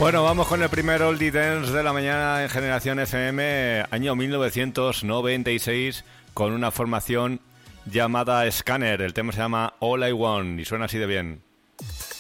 Bueno, vamos con el primer Oldie Dance de la mañana en Generación FM, año 1996, con una formación llamada Scanner. El tema se llama All I Want y suena así de bien.